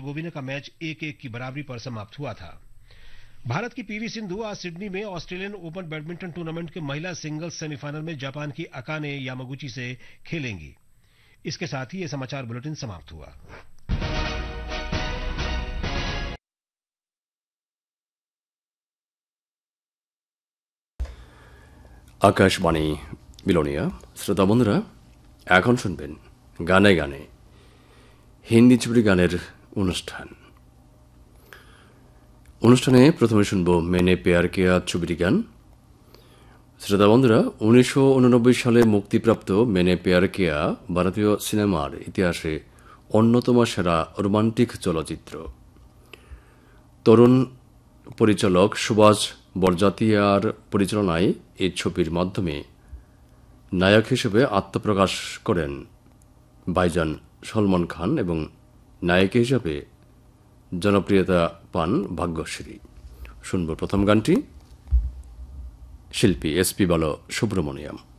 Herzegovina का match 1-1 की बराबरी पर समाप्त हुआ था। भारत की पीवी सिंधु आज सिडनी में ऑस्ट्रेलियन ओपन बैडमिंटन टूर्नामेंट के महिला सिंगल्स सेमीफाइनल में जापान की अकाने यामागुची से खेलेंगी। इसके साथ ही यह समाचार बुलेटिन समाप्त हुआ। আকাশবাণী বিলোনিয়া শ্রোতা বন্ধুরা, এখন শুনবেন গানে গানে হিন্দি ছবি গানের অনুষ্ঠানে প্রথমে শুনব মেনে পেয়ার কেয়া ছবির গান। শ্রোতা বন্ধুরা, 1989 সালে মুক্তিপ্রাপ্ত মেনে পেয়ার কেয়া ভারতীয় সিনেমার ইতিহাসে অন্যতম সেরা রোমান্টিক চলচ্চিত্র। তরুণ পরিচালক সুভাষ বরজাতিয়ার পরিচালনায় এই ছবির মাধ্যমে নায়ক হিসেবে আত্মপ্রকাশ করেন ভাইজান সলমন খান এবং নায়িকা হিসেবে জনপ্রিয়তা পান ভাগ্যশ্রী। শুনব প্রথম গানটি, শিল্পী এসপি বালা সুব্রমণিয়াম।